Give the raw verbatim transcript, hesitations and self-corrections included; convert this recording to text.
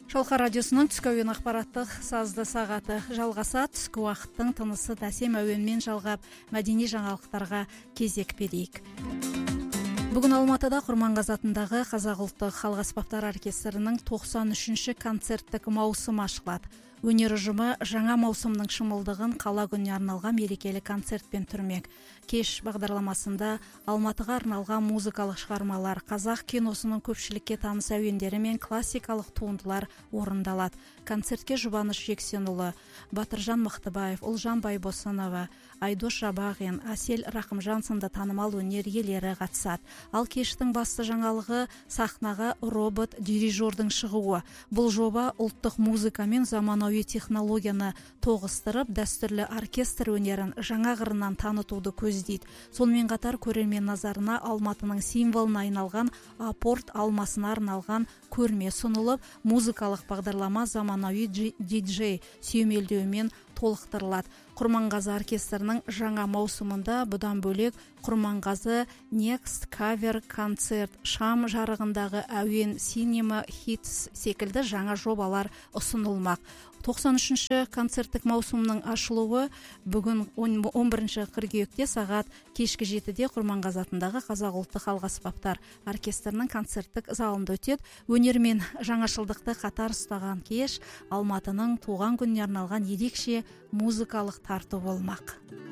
Шалқар радиосының түскі әуен ақпараттық сазды сағаты жалғаса, түскі уақыттың тынысы әсем әуенмен жалғап, мәдени жаңалықтарға кезек берейік. Бүгін Алматыда Құрманғазы атындағы Қазақ ұлттық халық аспаптар оркестрінің тоқсан үшінші концерттік маусымы ашылады. Өнер ұжымы жаңа маусымның шымылдығын қала күніне арналған мерекелік концертпен түрмек. Кеш бағдарламасында Алматыға арналған музыкалық шығармалар, қазақ киносының көпшілікке таныс әуендері мен классикалық туындылар орындалады. Концертке Жұбаныш Жексенұлы, Батыржан Мақтыбаев, Ұлжан Байбосынова, Айдос Жабағин, Асел Рақымжан сынды танымал өнер иелері қатысады. Ал кештің басты жаңалығы сахнаға робот дирижердің шығуы. Бұл жоба ұлттық музыка мен заманауи технологияны тоғыстырып, дәстүрлі оркестр өнерін жаңа қырынан танытуды көздейді. Сонымен қатар көрермен назарына Алматының символына айналған апорт алмасына арналған көрме сұнылып, музыкалық бағдарлама заманауи диджей сүйемелдеумен толықтырылады. Құрманғазы оркестрінің жаңа маусымында бұдан бөлек Құрманғазы Next Cover концерт, шам жарығындағы әуен, Cinema Hits секілді жаңа жобалар ұсынылмақ. тоқсан үшінші концерттік маусымның ашылуы бүгін он бірінші қыркүйекте сағат кешкі жетіде Құрманғазы атындағы Қазақ ұлттық халық аспаптар оркестрінің концерттік залында өтеді. Өнер мен жаңашылдықты қатар ұстаған кеш Алматының туған күніне арналған ерекше музыкалық тарту болмақ.